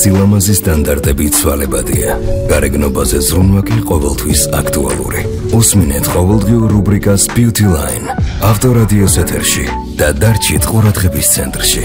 სილამაზის სტანდარტები ცვალებადია. გარეგნობაზე ზრუნვა კი ყოველთვის აქტუალური. უსმინეთ ყოველდღიურ რუბრიკას Beauty Line. ავტორადიოს ეთერში და დარჩით ყურადღების ცენტრში.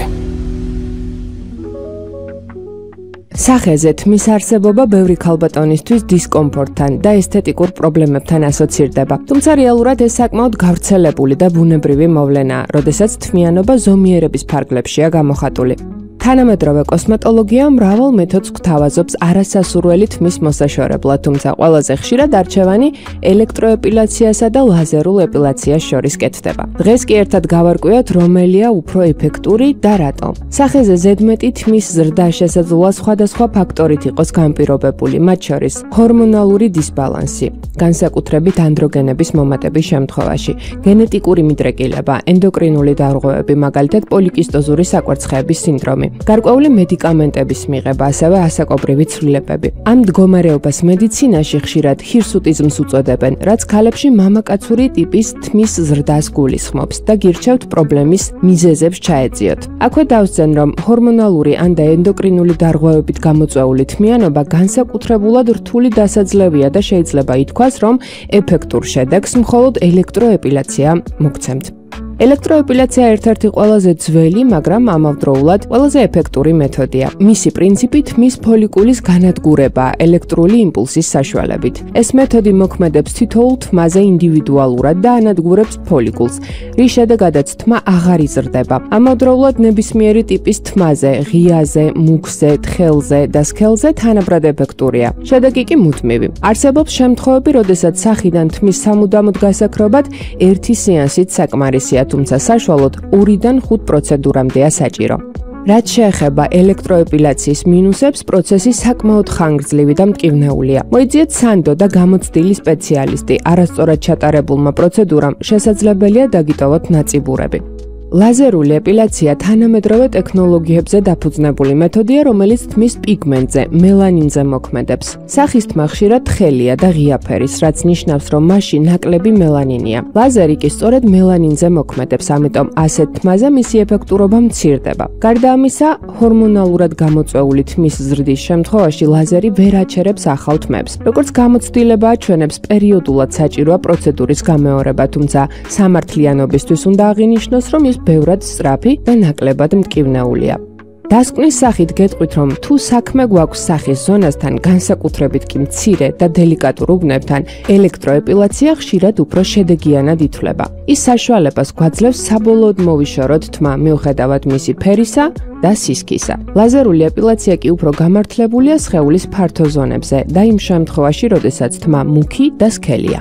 სახეზე თმის არსებობა ბევრი ქალბატონისთვის დისკომფორტთან და ესთეტიკურ პრობლემებთან ასოცირდება. თუმცა რეალურად ეს საკმაოდ გავრცელებული და ბუნებრივი მოვლენაა, როდესაც თმიანობა ზომიერების ფარგლებშია გამოხატული. თანამედროვე კოსმეტოლოგია მრავალ მეთოდს გვთავაზობს არასასურველი თმის მოსაშორებლად, თუმცა ყველაზე ხშირად არჩევანი ელექტროეპილაციასა და ლაზერულ ეპილაციას შორის კეთდება. დღეს კი ერთად გავარკვიოთ, რომელია უფრო ეფექტური და რატომ. სახეზე ზედმეტი თმის ზრდა შესაძლოა სხვადასხვა ფაქტორით იყოს განპირობებული, მათ შორის ჰორმონალური დისბალანსი, განსაკუთრებით ანდროგენების მომატების შემთხვევაში, გენეტიკური მიდრეკილება, ენდოკრინული დარღვევები, მაგალითად პოლიკისტოზური საკვერცხეების სინდრომი. გარკვეული მედიკამენტების მიღება, ასევე ასაკობრივი ცვლილებები. ამ მდგომარეობას მედიცინაში ხშირად ჰირსუტიზმს უწოდებენ, რაც ქალებში მამაკაცური ტიპის თმის ზრდას გულისხმობს და გირჩევთ პრობლემის მიზეზებს ჩაეძიოთ. აქვე დავსწენ, რომ ჰორმონალური ან და ენდოკრინული დარღვევებით გამოწვეული თმიანობა განსაკუთრებულად რთული დასაძლევია და შეიძლება ითქვას, რომ ეფექტურ შედეგს მხოლოდ ელექტროეპილაცია მოგცემთ. ელექტროეპილაცია ერთ-ერთი ყველაზე ძველი, მაგრამ ამავდროულად ყველაზე ეფექტური მეთოდია. მისი პრინციპი თმის ფოლიკულის განადგურებაა ელექტრული იმპულსის საშუალებით. ეს მეთოდი მოქმედებს თითოეულ თმაზე ინდივიდუალურად და ანადგურებს ფოლიკულს, რის შედეგადაც თმა აღარ იზრდება. ამავდროულად ნებისმიერი ტიპის თმაზე, ღიაზე, მუქზე, თხელზე და სქელზე თანაბრად ეფექტურია. შედეგი კი მუდმივი. არსებობს შემთხვევები, როდესაც სახიდან თმის სამუდამოდ გასაქრობად ერთი სეანსით საკმარისია, თუმცა საშუალოდ 2-დან 5 პროცედურამდეა საჭირო. რაც შეეხება ელექტროეპილაციის მინუსებს, პროცესი საკმაოდ ხანგრძლივი და მტკივნეულია. მოიძიეთ სანდო და გამოცდილი სპეციალისტი. არასწორად ჩატარებულმა პროცედურამ შესაძლებელია დაგიტოვოთ ნაწიბურები. ლაზერული ეპილაცია თანამედროვე ტექნოლოგიებზე დაფუძნებული მეთოდია, რომელიც თმის პიგმენტზე, მელანინზე მოქმედებს. სახის თმა ხშირად თხელია და ღია ფერის, რაც ნიშნავს, რომ მასში ნაკლები მელანინია. ლაზერი კი სწორედ მელანინზე მოქმედებს, ამიტომ ასეთ თმაზე მისი ეფექტურობა მცირდება. გარდა ამისა, ჰორმონალურად გამოწვეული თმის ზრდის შემთხვევაში ლაზერი ვერ აჩერებს ახალ თმებს. როგორც გამოცდილება აჩვენებს, პერიოდულად საჭიროა პროცედურის გამეორება, თუმცა სამართლიანობისთვის უნდა აღინიშნოს, რომ ის ბევრად სწრაფი და ნაკლებად მტკივნეულია. დასკვნის სახით გეტყვით, რომ თუ საქმე გვაქვს სახის ზონასთან, განსაკუთრებით კი მცირე და დელიკატურ უბნებთან, ელექტროეპილაცია ხშირად უფრო შედეგიანად ითვლება. ის საშუალებას გვაძლევს საბოლოოდ მოვიშოროთ თმა, მიუხედავად მისი ფერისა და სისქისა. ლაზერული ეპილაცია კი უფრო გამართლებულია სხეულის ფართო ზონებზე და იმ შემთხვევაში, როდესაც თმა მუქი და სქელია.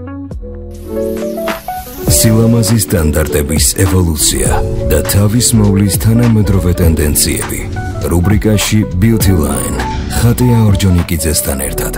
სილამაზის სტანდარტების ევოლუცია და თავის მოვლის თანამედროვე ტენდენციები. რუბრიკაში Beauty Line. ხატია ორჯონიკიძესთან ერთად.